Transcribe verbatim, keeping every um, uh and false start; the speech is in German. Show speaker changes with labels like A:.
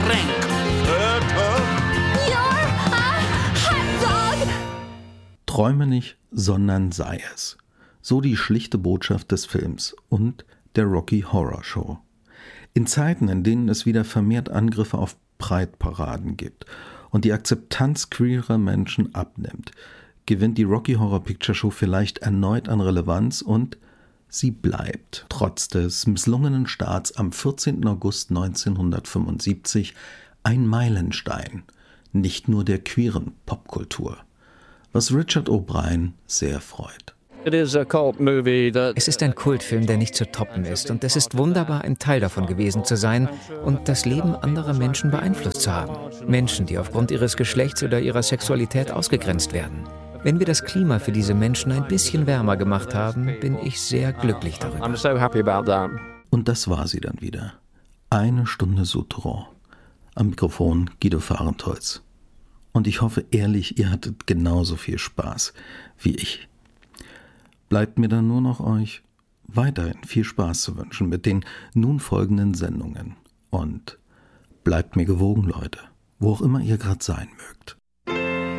A: Frank.
B: You're a hot dog!
C: Träume nicht, sondern sei es. So die schlichte Botschaft des Films und der Rocky Horror Show. In Zeiten, in denen es wieder vermehrt Angriffe auf Pride-Paraden gibt und die Akzeptanz queerer Menschen abnimmt, gewinnt die Rocky Horror Picture Show vielleicht erneut an Relevanz und sie bleibt, trotz des misslungenen Starts am vierzehnten August neunzehnhundertfünfundsiebzig, ein Meilenstein, nicht nur der queeren Popkultur, was Richard O'Brien sehr freut.
D: Es ist ein Kultfilm, der nicht zu toppen ist, und es ist wunderbar, ein Teil davon gewesen zu sein und das Leben anderer Menschen beeinflusst zu haben. Menschen, die aufgrund ihres Geschlechts oder ihrer Sexualität ausgegrenzt werden. Wenn wir das Klima für diese Menschen ein bisschen wärmer gemacht haben, bin ich sehr glücklich darüber.
C: Und das war sie dann wieder. Eine Stunde Souterrain. Am Mikrofon Guido Fahrentholz. Und ich hoffe ehrlich, ihr hattet genauso viel Spaß wie ich. Bleibt mir dann nur noch euch weiterhin viel Spaß zu wünschen mit den nun folgenden Sendungen. Und bleibt mir gewogen, Leute, wo auch immer ihr gerade sein mögt.